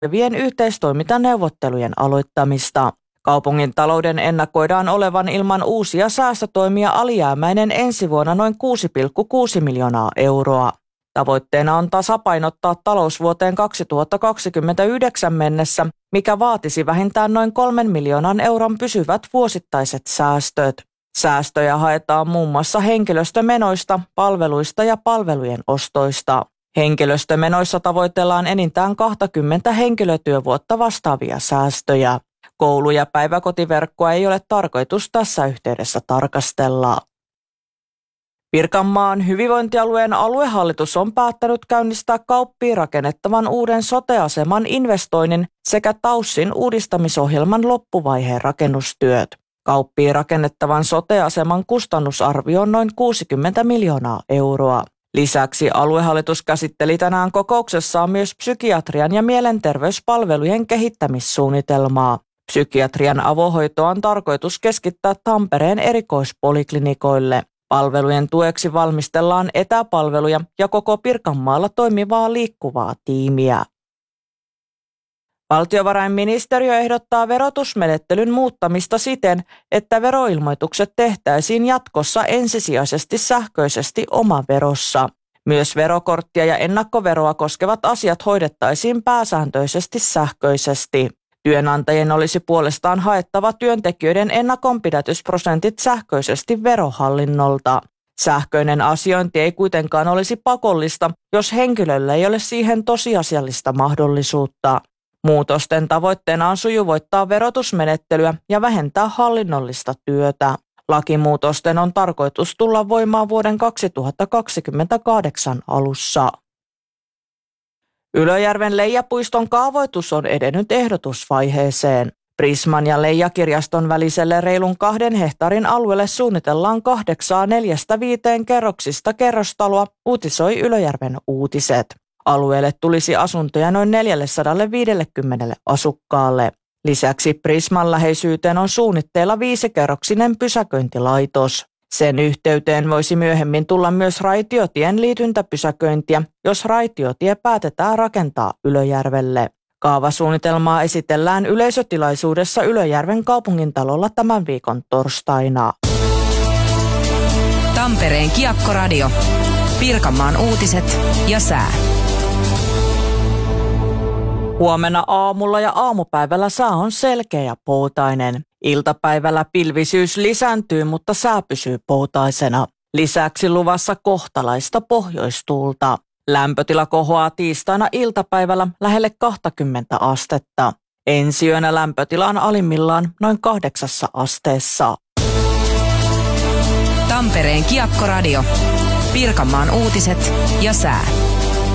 tulevien yhteistoimintaneuvottelujen aloittamista. Kaupungin talouden ennakoidaan olevan ilman uusia säästötoimia alijäämäinen ensi vuonna noin 6,6 miljoonaa euroa. Tavoitteena on tasapainottaa talous vuoteen 2029 mennessä, mikä vaatisi vähintään noin 3 miljoonan euron pysyvät vuosittaiset säästöt. Säästöjä haetaan muun muassa henkilöstömenoista, palveluista ja palvelujen ostoista. Henkilöstömenoissa tavoitellaan enintään 20 henkilötyövuotta vastaavia säästöjä. Koulu- ja päiväkotiverkkoa ei ole tarkoitus tässä yhteydessä tarkastella. Pirkanmaan hyvinvointialueen aluehallitus on päättänyt käynnistää Kauppiin rakennettavan uuden sote-aseman investoinnin sekä TAYSin uudistamisohjelman loppuvaiheen rakennustyöt. Kauppiin rakennettavan sote-aseman kustannusarvio on noin 60 miljoonaa euroa. Lisäksi aluehallitus käsitteli tänään kokouksessaan myös psykiatrian ja mielenterveyspalvelujen kehittämissuunnitelmaa. Psykiatrian avohoitoa on tarkoitus keskittää Tampereen erikoispoliklinikoille. Palvelujen tueksi valmistellaan etäpalveluja ja koko Pirkanmaalla toimivaa liikkuvaa tiimiä. Valtiovarainministeriö ehdottaa verotusmenettelyn muuttamista siten, että veroilmoitukset tehtäisiin jatkossa ensisijaisesti sähköisesti omaverossa. Myös verokorttia ja ennakkoveroa koskevat asiat hoidettaisiin pääsääntöisesti sähköisesti. Työnantajien olisi puolestaan haettava työntekijöiden ennakonpidätysprosentit sähköisesti Verohallinnolta. Sähköinen asiointi ei kuitenkaan olisi pakollista, jos henkilöllä ei ole siihen tosiasiallista mahdollisuutta. Muutosten tavoitteena on sujuvoittaa verotusmenettelyä ja vähentää hallinnollista työtä. Lakimuutosten on tarkoitus tulla voimaan vuoden 2028 alussa. Ylöjärven Leijapuiston kaavoitus on edennyt ehdotusvaiheeseen. Prisman ja Leija-kirjaston väliselle reilun 2 hehtaarin alueelle suunnitellaan 8 4-5 kerroksista kerrostaloa, uutisoi Ylöjärven Uutiset. Alueelle tulisi asuntoja noin 450 asukkaalle. Lisäksi Prisman läheisyyteen on suunnitteilla 5-kerroksinen pysäköintilaitos. Sen yhteyteen voisi myöhemmin tulla myös raitiotien liityntäpysäköintiä, jos raitiotie päätetään rakentaa Ylöjärvelle. Kaavasuunnitelmaa esitellään yleisötilaisuudessa Ylöjärven kaupungintalolla tämän viikon torstaina. Tampereen Kiekko-radio. Pirkanmaan uutiset ja sää. Huomenna aamulla ja aamupäivällä sää on selkeä ja poutainen. Iltapäivällä pilvisyys lisääntyy, mutta sää pysyy poutaisena. Lisäksi luvassa kohtalaista pohjoistuulta. Lämpötila kohoaa tiistaina iltapäivällä lähelle 20 astetta. Ensi yönä lämpötila on alimmillaan noin 8 asteessa. Tampereen Kiekko-radio. Pirkanmaan uutiset ja sää.